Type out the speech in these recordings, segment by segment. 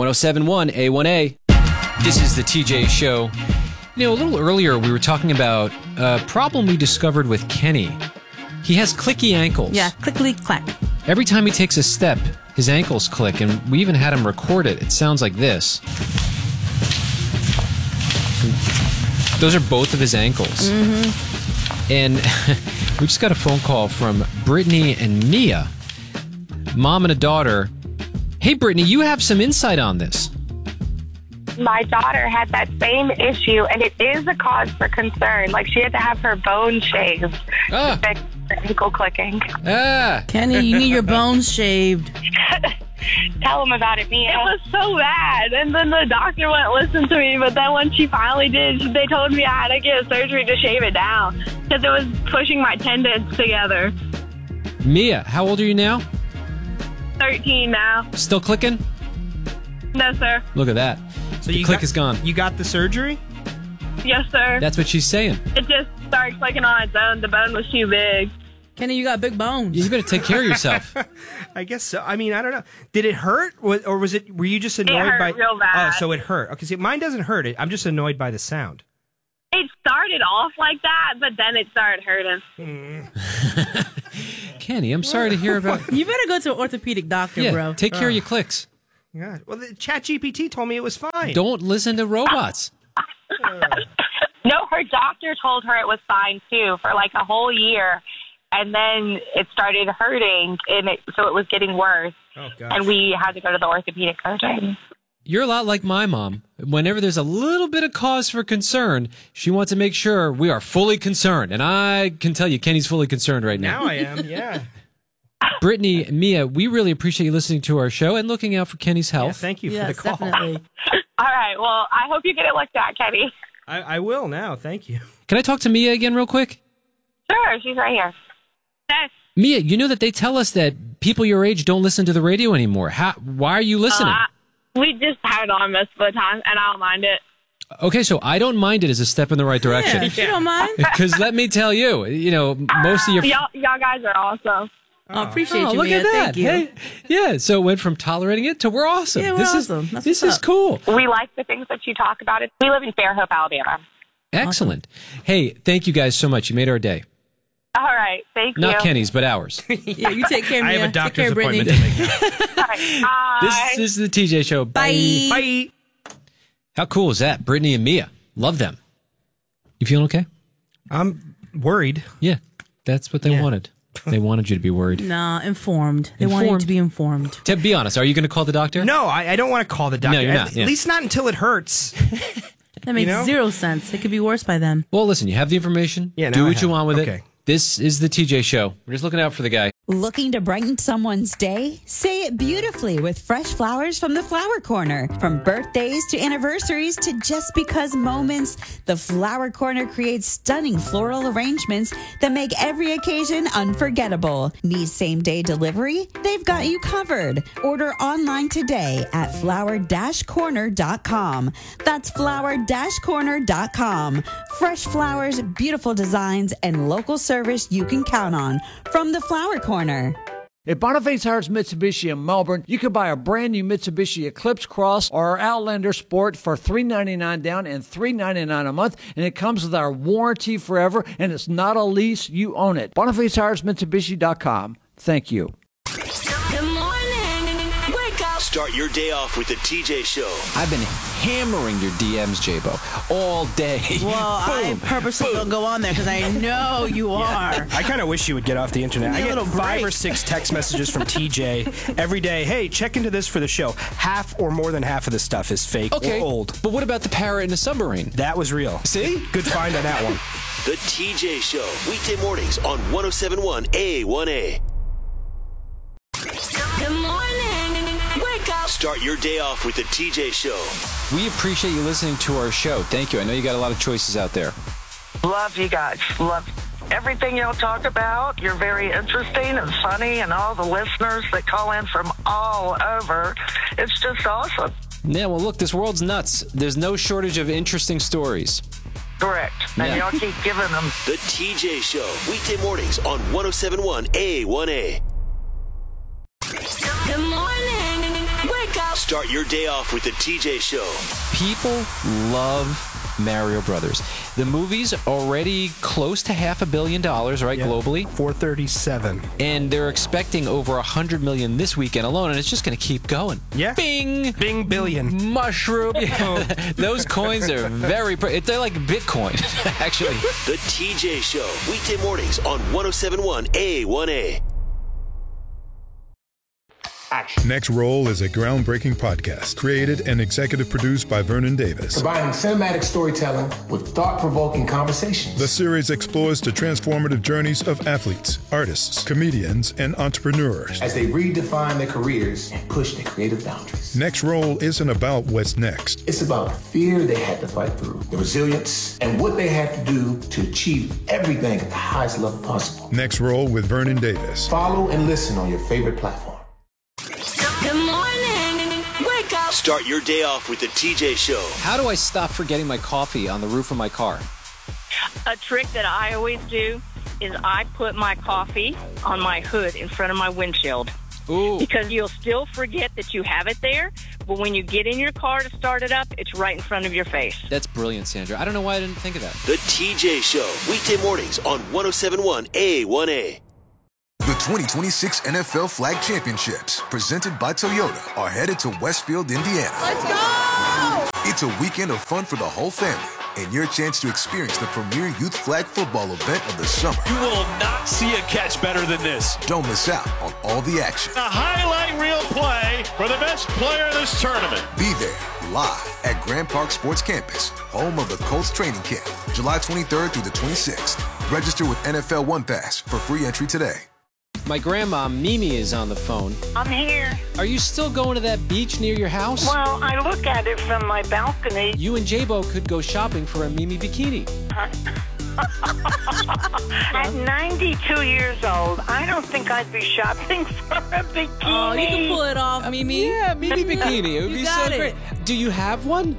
1071 A1A. This is the TJ Show. You know, a little earlier we were talking about a problem we discovered with Kenny. He has clicky ankles. Yeah, clickly-clack. Every time he takes a step, his ankles click, and we even had him record it. It sounds like this. Those are both of his ankles. Mm-hmm. And we just got a phone call from Brittany and Mia, mom and a daughter. Hey, Brittany, you have some insight on this. My daughter had that same issue, and it is a cause for concern. Like, she had to have her bone shaved to fix her ankle clicking. Kenny, you need your bones shaved. Tell them about it, Mia. It was so bad, and then the doctor wouldn't listen to me, but then when she finally did, they told me I had to get surgery to shave it down because it was pushing my tendons together. Mia, how old are you now? 13 now. Still clicking? No, sir. Look at that. So the click is gone. You got the surgery? Yes, sir. That's what she's saying. It just started clicking on its own. The bone was too big. Kenny, you got big bones. You better take care of yourself. I guess so. I mean, I don't know. Did it hurt, or was it? Were you just annoyed It hurt by? real bad. Oh, so it hurt. Okay, see, mine doesn't hurt. I'm just annoyed by the sound. It started off like that, but then it started hurting. Kenny, I'm sorry to hear about... You better go to an orthopedic doctor, bro. Take care of your clicks. Yeah. Well, the ChatGPT told me it was fine. Don't listen to robots. No, her doctor told her it was fine, too, for like a whole year. And then it started hurting, so it was getting worse. Oh, gosh. And we had to go to the orthopedic surgeon. You're a lot like my mom. Whenever there's a little bit of cause for concern, she wants to make sure we are fully concerned. And I can tell you, Kenny's fully concerned right now. Now I am, yeah. Brittany, Mia, we really appreciate you listening to our show and looking out for Kenny's health. Yeah, thank you for the call. Definitely. All right, well, I hope you get it looked at, Kenny. I will now. Thank you. Can I talk to Mia again real quick? Sure, she's right here. Yes. Mia, you know that they tell us that people your age don't listen to the radio anymore. Why are you listening? We just have it on most of the time, and I don't mind it. Okay, so I don't mind it as a step in the right direction. Yeah, you don't mind? Because let me tell you, most of your... Y'all guys are awesome. I appreciate you, look Mia. at that. Thank you. Hey, yeah, so it went from tolerating it to we're awesome. Yeah, we're awesome. That's this what's is up. cool. We like the things that you talk about. We live in Fairhope, Alabama. Excellent. Hey, thank you guys so much. You made our day. All right, thank you. Not Kenny's, but ours. Yeah, you take care, Mia. I have a Take care, doctor's Brittany. appointment to make now. All right, bye. This is the TJ Show. Bye. Bye. How cool is that? Brittany and Mia. Love them. You feeling okay? I'm worried. Yeah, that's what they wanted. They wanted you to be worried. Nah, informed. They want you to be informed. To be honest, are you going to call the doctor? No, I don't want to call the doctor. No, you're not, At yeah. least not until it hurts. That makes zero sense. It could be worse by then. Well, listen, you have the information. Yeah, now do I what you have want with it. Okay. it. This is the TJ Show. We're just looking out for the guy. Looking to brighten someone's day? Say it beautifully with fresh flowers from the Flower Corner. From birthdays to anniversaries to just because moments, the Flower Corner creates stunning floral arrangements that make every occasion unforgettable. Need same-day delivery? They've got you covered. Order online today at flower-corner.com. That's flower-corner.com. Fresh flowers, beautiful designs, and local service you can count on from the Flower Corner. At Boniface Tires Mitsubishi in Melbourne, you can buy a brand new Mitsubishi Eclipse Cross or our Outlander Sport for $399 down and $399 a month, and it comes with our warranty forever, and it's not a lease, you own it. BonifaceTiresMitsubishi.com. Thank you. Good morning. Wake up. Start your day off with the TJ Show. I've been hammering your DMs, J-Bo, all day. Well, I purposely don't go on there because I know you are. I kind of wish you would get off the internet. I get 5 or 6 text messages from TJ every day. Hey, check into this for the show. Half or more than half of the stuff is fake or old. But what about the parrot in the submarine? That was real. See? Good find on that one. The TJ Show. Weekday mornings on 1071 A1A. Good morning. Wake up. Start your day off with the TJ Show. We appreciate you listening to our show. Thank you. I know you got a lot of choices out there. Love you guys. Love everything y'all talk about. You're very interesting and funny, and all the listeners that call in from all over. It's just awesome. Yeah, well, look, this world's nuts. There's no shortage of interesting stories. Correct. And y'all keep giving them. The TJ Show. Weekday mornings on 1071 A1A. Good morning. Wake up. Start your day off with the TJ Show. People love Mario Brothers. The movie's already close to $500 million, right, globally? 437. And they're expecting over 100 million this weekend alone, and it's just going to keep going. Yeah. Bing! Bing billion. Mushroom. Those coins are very... They're like Bitcoin, actually. The TJ Show. Weekday mornings on 107.1 A1A. Next Roll is a groundbreaking podcast created and executive produced by Vernon Davis. Combining cinematic storytelling with thought-provoking conversations. The series explores the transformative journeys of athletes, artists, comedians, and entrepreneurs as they redefine their careers and push their creative boundaries. Next Roll isn't about what's next. It's about the fear they had to fight through, the resilience, and what they had to do to achieve everything at the highest level possible. Next Roll with Vernon Davis. Follow and listen on your favorite platform. Good morning. Wake up. Start your day off with the TJ Show. How do I stop forgetting my coffee on the roof of my car? A trick that I always do is I put my coffee on my hood in front of my windshield. Ooh. Because you'll still forget that you have it there, but when you get in your car to start it up, it's right in front of your face. That's brilliant, Sandra. I don't know why I didn't think of that. The TJ Show. Weekday mornings on 107.1 A1A. The 2026 NFL Flag Championships, presented by Toyota, are headed to Westfield, Indiana. Let's go! It's a weekend of fun for the whole family and your chance to experience the premier youth flag football event of the summer. You will not see a catch better than this. Don't miss out on all the action. A highlight reel play for the best player in this tournament. Be there live at Grand Park Sports Campus, home of the Colts training camp, July 23rd through the 26th. Register with NFL One Pass for free entry today. My grandma, Mimi, is on the phone. I'm here. Are you still going to that beach near your house? Well, I look at it from my balcony. You and J-Bo could go shopping for a Mimi bikini. At 92 years old, I don't think I'd be shopping for a bikini. Oh, you can pull it off, Mimi. Yeah, Mimi bikini. It would be so great. Do you have one?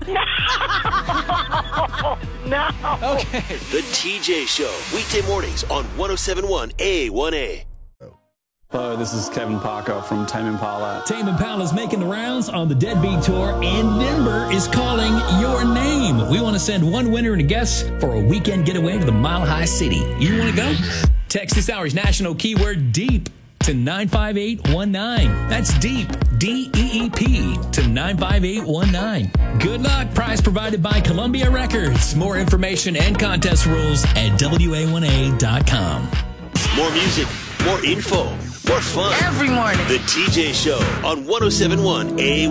No. Okay. The TJ Show. Weekday mornings on 107.1 A1A. Hello, this is Kevin Parker from Tame Impala. Tame Impala's making the rounds on the Deadbeat Tour, and Denver is calling your name. We want to send one winner and a guest for a weekend getaway to the Mile High City. You want to go? Text this hour's national keyword DEEP to 95819. That's DEEP, D-E-E-P, to 95819. Good luck. Prize provided by Columbia Records. More information and contest rules at WA1A.com. More music, more info, more fun. Every morning. The TJ Show on 107.1 A1A.